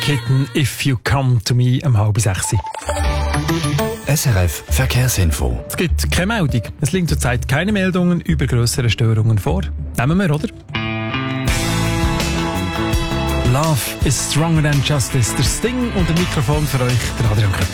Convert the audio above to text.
Kitten, If You Come To Me, um 5:30. SRF Verkehrsinfo. Es gibt keine Meldung. Es liegen zurzeit keine Meldungen über grössere Störungen vor. Nehmen wir, oder? Love is stronger than justice. Der Sting und ein Mikrofon für euch, der Adrian Köpf.